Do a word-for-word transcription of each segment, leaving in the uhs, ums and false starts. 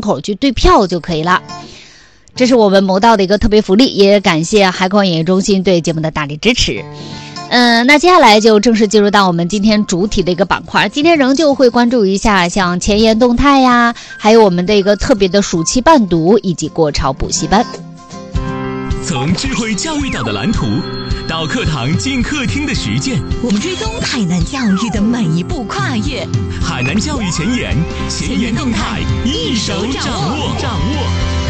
口去兑票就可以了。这是我们谋到的一个特别福利，也感谢海口演艺中心对节目的大力支持。嗯、呃，那接下来就正式进入到我们今天主体的一个板块，今天仍旧会关注一下像前沿动态呀，还有我们的一个特别的暑期伴读以及国潮补习班。 从智慧教育岛的蓝图到课堂进客厅的实践， 我们追踪海南教育的每一步跨越。 海南教育前沿，前沿动态一手掌握。掌握。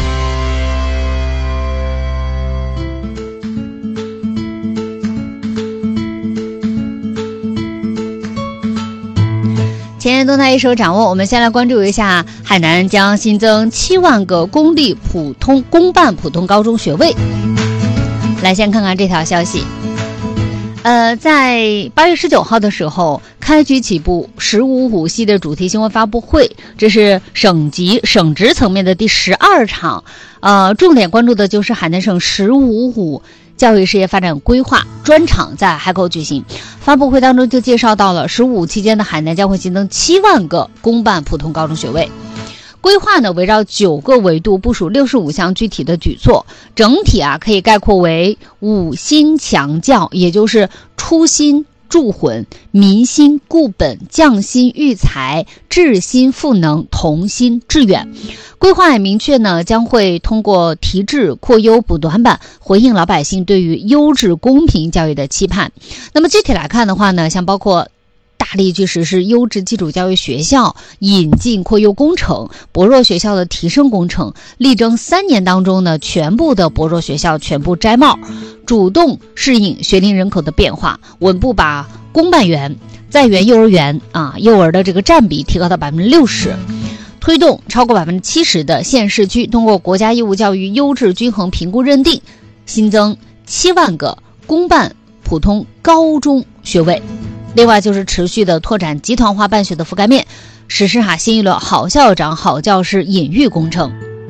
前沿动态一手掌握，我们先来关注一下海南将新增七万个公立普通公办普通高中学位。来先看看这条消息。呃，在八月十九号的时候，开局起步十五虎系列主题新闻发布会，这是省级省直层面的第十二场。呃，重点关注的就是海南省十五虎教育事业发展规划专场在海口举行。发布会当中就介绍到了十五期间的海南将会新增七万个公办普通高中学位。规划呢围绕九个维度部署六十五项具体的举措，整体啊可以概括为五新强教，也就是初心助混、民心固本、匠心育才、治心赋能、同心致远。规划也明确呢，将会通过提质、扩优、补短板，回应老百姓对于优质公平教育的期盼。那么具体来看的话呢，像包括大力去实施优质基础教育学校引进扩优工程、薄弱学校的提升工程，力争三年当中呢，全部的薄弱学校全部摘帽，主动适应学龄人口的变化，稳步把公办园、在园幼儿园啊幼儿的这个占比提高到百分之六十。推动超过百分之七十的县市区通过国家义务教育优质均衡评估认定，新增七万个公办普通高中学位。另外就是持续的拓展集团化办学的覆盖面，实施哈新一轮好校长好教师引育工程。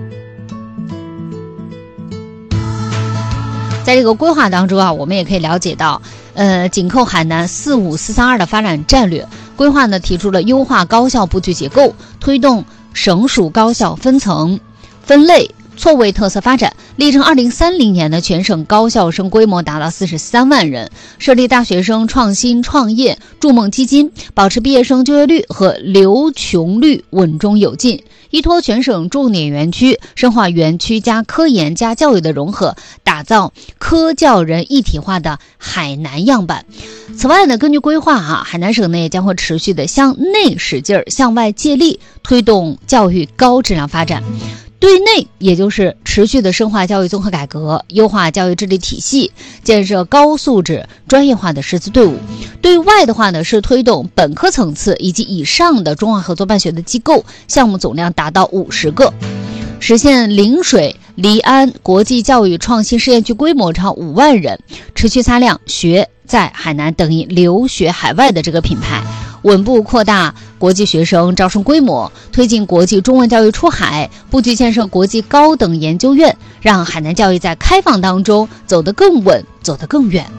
在这个规划当中啊，我们也可以了解到，呃，紧扣海南四五四三二的发展战略，规划呢提出了优化高校布局结构，推动省属高校分层、分类、错位特色发展，力争二零三零年的全省高校生规模达到四十三万人，设立大学生创新创业筑梦基金，保持毕业生就业率和留穷率稳中有进，依托全省重点园区，深化园区加科研加教育的融合，打造科教人一体化的海南样板。此外呢，根据规划啊，海南省呢也将会持续的向内使劲儿，向外借力，推动教育高质量发展。对内也就是持续的深化教育综合改革，优化教育治理体系，建设高素质专业化的师资队伍。对外的话呢，是推动本科层次以及以上的中外合作办学的机构，项目总量达到五十个，实现陵水黎安国际教育创新试验区规模超五万人，持续擦亮学在海南等于留学海外的这个品牌，稳步扩大国际学生招生规模，推进国际中文教育出海，布局建设国际高等研究院，让海南教育在开放当中走得更稳，走得更远。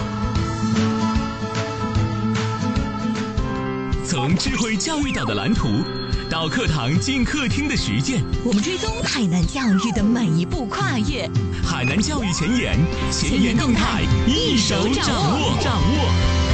从智慧教育岛的蓝图到课堂进客厅的实践， 我们追踪海南教育的每一步跨越。 海南教育前沿，前沿动态一手掌握。掌握。